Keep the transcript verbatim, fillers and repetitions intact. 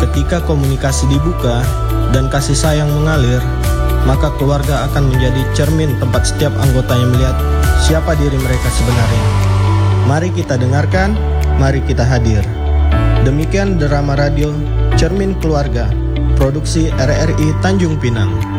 Ketika komunikasi dibuka dan kasih sayang mengalir, maka keluarga akan menjadi cermin tempat setiap anggotanya melihat siapa diri mereka sebenarnya. Mari kita dengarkan, mari kita hadir. Demikian drama radio Cermin Keluarga, produksi R R I Tanjung Pinang.